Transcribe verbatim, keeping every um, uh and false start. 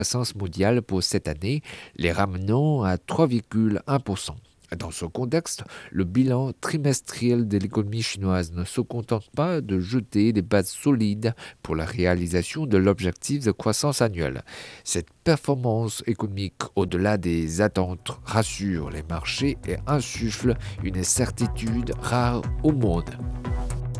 croissance mondiale pour cette année, les ramenant à trois virgule un pour cent. Dans ce contexte, le bilan trimestriel de l'économie chinoise ne se contente pas de jeter des bases solides pour la réalisation de l'objectif de croissance annuelle. Cette performance économique au-delà des attentes rassure les marchés et insuffle une certitude rare au monde.